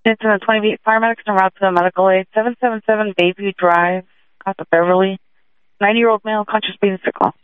It's in the 28 paramedics en route to the medical aid. 777 Bayview Drive, Casa Beverly. 90-year-old male, conscious, breathing, signal.